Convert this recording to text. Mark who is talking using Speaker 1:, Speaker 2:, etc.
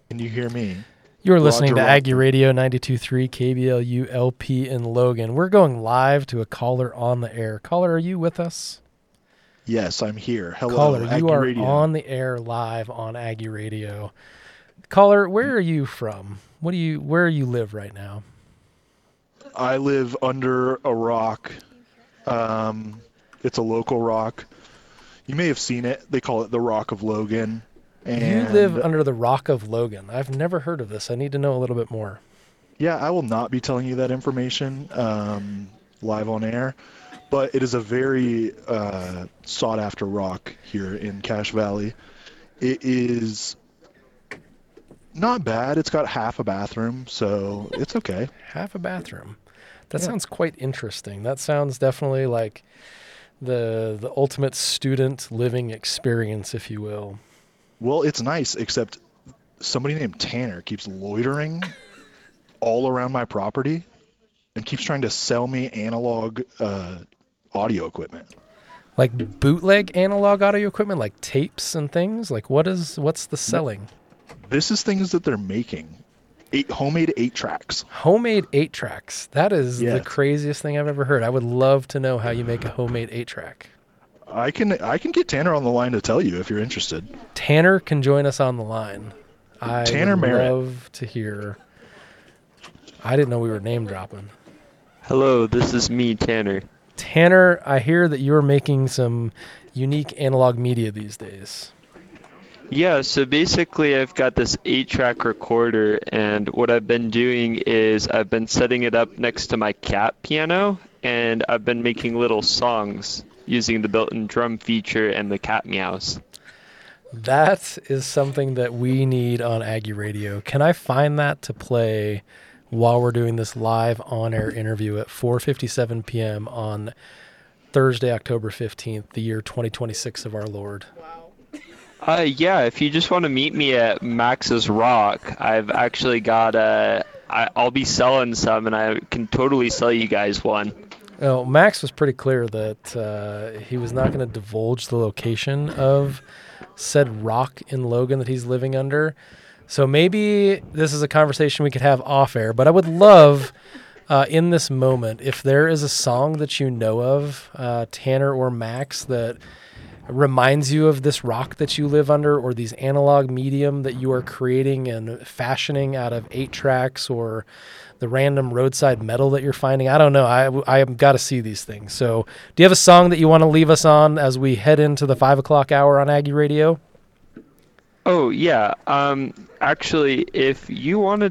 Speaker 1: Can you hear me?
Speaker 2: You're listening to
Speaker 1: Roger,
Speaker 2: Aggie
Speaker 1: Roger.
Speaker 2: Radio 92.3 KBLU LP in Logan. We're going live to a caller on the air. Caller, are you with us?
Speaker 1: Yes, I'm here. Hello,
Speaker 2: Caller, you
Speaker 1: Aggie
Speaker 2: are
Speaker 1: Radio.
Speaker 2: on the air live on Aggie Radio. Caller, where are you from? Where you live right now?
Speaker 1: I live under a rock. It's a local rock. You may have seen it. They call it the Rock of Logan.
Speaker 2: You live
Speaker 1: And
Speaker 2: under the Rock of Logan. I've never heard of this. I need to know a little bit more.
Speaker 1: yeah, I will not be telling you that information live on air, but it is a very sought after rock here in Cache Valley. It is not bad. It's got half a bathroom, so it's okay.
Speaker 2: Half a bathroom. That
Speaker 1: Yeah.
Speaker 2: sounds quite interesting. That sounds definitely like the ultimate student living experience, if you will.
Speaker 1: Well, it's nice, except somebody named Tanner keeps loitering all around my property and keeps trying to sell me analog audio equipment.
Speaker 2: Like bootleg analog audio equipment, like tapes and things? Like what's the selling?
Speaker 1: This is things that they're making. Homemade 8 tracks.
Speaker 2: Homemade 8-tracks. That is the
Speaker 1: Yes.
Speaker 2: craziest thing I've ever heard. I would love to know how you make a homemade 8-track.
Speaker 1: I can get Tanner on the line to tell you if you're interested.
Speaker 2: Tanner can join us on the line. I
Speaker 1: Tanner
Speaker 2: would
Speaker 1: Merritt.
Speaker 2: love to hear. I didn't know we were name dropping.
Speaker 3: Hello, this is me, Tanner.
Speaker 2: Tanner, I hear that you're making some unique analog media these days.
Speaker 3: Yeah, so basically I've got this 8-track recorder, and what I've been doing is I've been setting it up next to my cat piano, and I've been making little songs using the built-in drum feature and the cat meows.
Speaker 2: That is something that we need on Aggie Radio. Can I find that to play while we're doing this live on-air interview at 4:57 p.m. on Thursday, October 15th, the year 2026 of our Lord?
Speaker 3: Yeah, if you just want to meet me at Max's Rock, I've actually got I'll be selling some, and I can totally sell you guys one.
Speaker 2: Oh, Max was pretty clear that he was not going to divulge the location of said rock in Logan that he's living under. So maybe this is a conversation we could have off air, but I would love in this moment, if there is a song that you know of, Tanner or Max, that reminds you of this rock that you live under or these analog medium that you are creating and fashioning out of 8-tracks or the random roadside metal that you're finding. I don't know. I have got to see these things. So do you have a song that you want to leave us on as we head into the 5 o'clock hour on Aggie Radio?
Speaker 3: Oh, yeah. Actually, if you wanted